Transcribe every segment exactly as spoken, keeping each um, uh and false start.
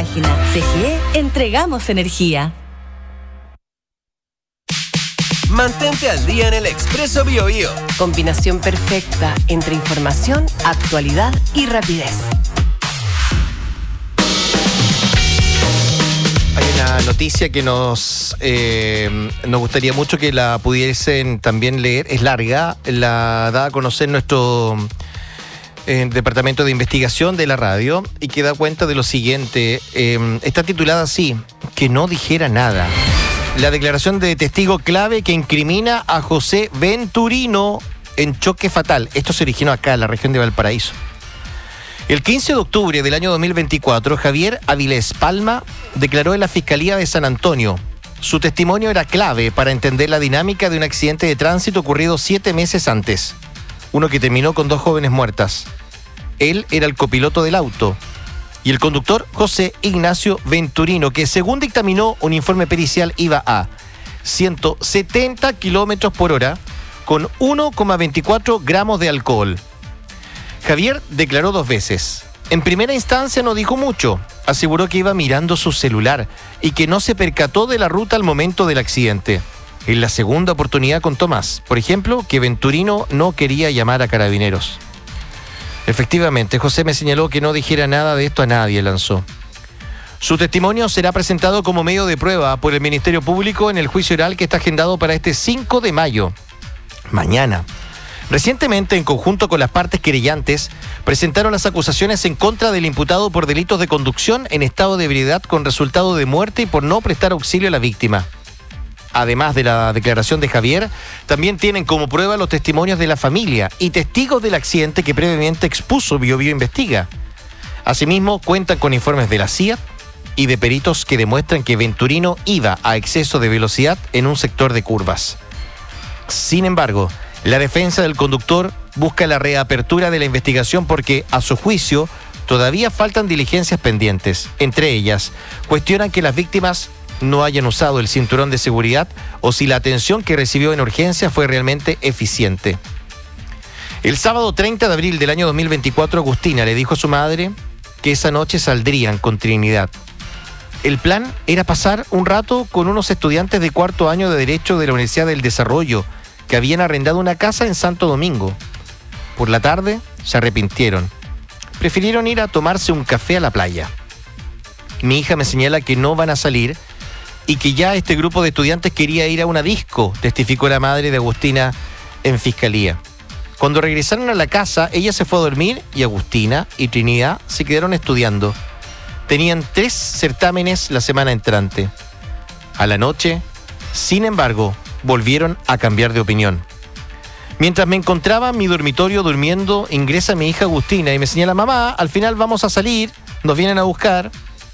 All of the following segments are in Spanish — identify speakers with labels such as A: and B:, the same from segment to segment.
A: página. C G E, entregamos energía.
B: Mantente al día en el Expreso BioBio.
C: Combinación perfecta entre información, actualidad y rapidez.
D: Hay una noticia que nos, eh, nos gustaría mucho que la pudiesen también leer. Es larga, la da a conocer nuestro eh, Departamento de Investigación de la radio y que da cuenta de lo siguiente. Eh, está titulada así, que no dijera nada. La declaración de testigo clave que incrimina a José Venturino en choque fatal. Esto se originó acá, en la región de Valparaíso. El quince de octubre del año dos mil veinticuatro, Javier Avilés Palma declaró en la Fiscalía de San Antonio. Su testimonio era clave para entender la dinámica de un accidente de tránsito ocurrido siete meses antes. Uno que terminó con dos jóvenes muertas. Él era el copiloto del auto. Y el conductor, José Ignacio Venturino, que según dictaminó un informe pericial iba a ciento setenta kilómetros por hora con uno coma veinticuatro gramos de alcohol. Javier declaró dos veces. En primera instancia no dijo mucho. Aseguró que iba mirando su celular y que no se percató de la ruta al momento del accidente. En la segunda oportunidad contó más. Por ejemplo, que Venturino no quería llamar a carabineros. Efectivamente, José me señaló que no dijera nada de esto a nadie, lanzó. Su testimonio será presentado como medio de prueba por el Ministerio Público en el juicio oral que está agendado para este cinco de mayo. Mañana. Recientemente, en conjunto con las partes querellantes, presentaron las acusaciones en contra del imputado por delitos de conducción en estado de ebriedad con resultado de muerte y por no prestar auxilio a la víctima. Además de la declaración de Javier, también tienen como prueba los testimonios de la familia y testigos del accidente que previamente expuso BioBio Investiga. Asimismo, cuentan con informes de la C I A y de peritos que demuestran que Venturino iba a exceso de velocidad en un sector de curvas. Sin embargo, la defensa del conductor busca la reapertura de la investigación porque, a su juicio, todavía faltan diligencias pendientes. Entre ellas, cuestionan que las víctimas no hayan usado el cinturón de seguridad o si la atención que recibió en urgencia fue realmente eficiente. El sábado treinta de abril del año dos mil veinticuatro, Agustina le dijo a su madre que esa noche saldrían con Trinidad. El plan era pasar un rato con unos estudiantes de cuarto año de Derecho de la Universidad del Desarrollo que habían arrendado una casa en Santo Domingo. Por la tarde se arrepintieron. Prefirieron ir a tomarse un café a la playa. Mi hija me señala que no van a salir y que ya este grupo de estudiantes quería ir a una disco, testificó la madre de Agustina en fiscalía. Cuando regresaron a la casa, ella se fue a dormir y Agustina y Trinidad se quedaron estudiando. Tenían tres certámenes la semana entrante. A la noche, sin embargo, volvieron a cambiar de opinión. Mientras me encontraba en mi dormitorio durmiendo, ingresa mi hija Agustina y me señala: mamá, al final vamos a salir, nos vienen a buscar.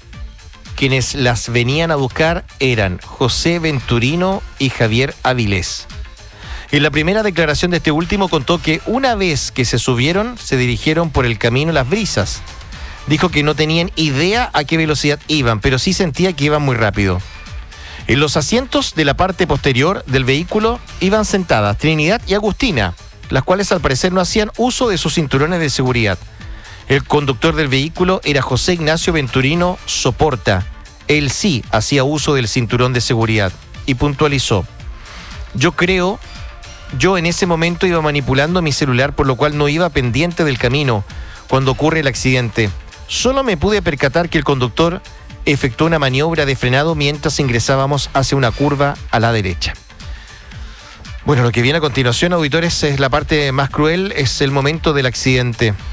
D: Quienes las venían a buscar eran José Venturino y Javier Avilés. En la primera declaración de este último contó que una vez que se subieron, se dirigieron por el camino Las Brisas. Dijo que no tenían idea a qué velocidad iban, pero sí sentía que iban muy rápido. En los asientos de la parte posterior del vehículo iban sentadas Trinidad y Agustina, las cuales al parecer no hacían uso de sus cinturones de seguridad. El conductor del vehículo era José Ignacio Venturino Soporta. Él sí hacía uso del cinturón de seguridad y puntualizó: yo creo, yo en ese momento iba manipulando mi celular, por lo cual no iba pendiente del camino cuando ocurre el accidente. Solo me pude percatar que el conductor efectuó una maniobra de frenado mientras ingresábamos hacia una curva a la derecha. Bueno, lo que viene a continuación, auditores, es la parte más cruel, es el momento del accidente.